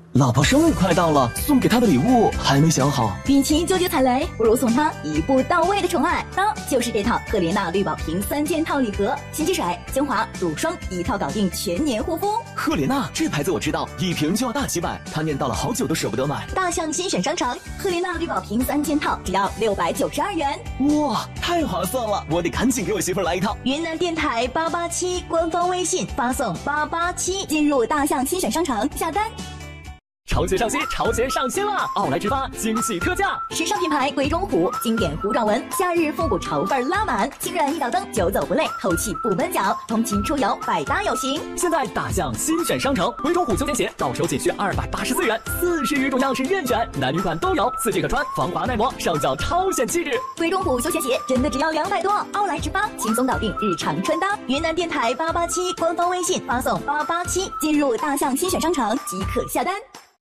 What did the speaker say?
老婆生日快到了，送给她的礼物还没想好。 与其纠结踩雷，不如送她一步到位的宠爱。当就是这套赫莲娜绿宝瓶3件套礼盒，洗洁水、精华、乳霜一套搞定全年护肤。 赫莲娜这牌子我知道，一瓶就要大几百，她念叨了好久都舍不得买。 大象新选商城，赫莲娜绿宝瓶3件套只要692元。 哇，太划算了！我得赶紧给我媳妇儿来一套。 云南电台887官方微信发送887进入大象新选商城下单。 潮鞋上新，潮鞋上新了！奥莱直发惊喜特价， 时尚品牌鬼冢虎经典糊状纹，夏日复古潮范拉满，轻软一脚蹬，久走不累，透气不闷脚，通勤出游百搭有型。 现在大象新选商城，鬼冢虎休闲鞋到手仅需284元，40余种样式任选，男女款都有，4季可穿，防滑耐磨，上脚超显气质。 鬼冢虎休闲鞋真的只要200多，奥莱直发轻松搞定日常穿搭。云南电台887官方微信发送887进入大象新选商城即可下单。